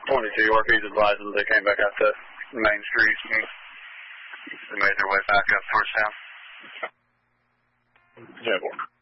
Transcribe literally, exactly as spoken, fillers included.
twenty-two York, he's advising they came back out to Main Street and they made their way back up towards town. Yeah.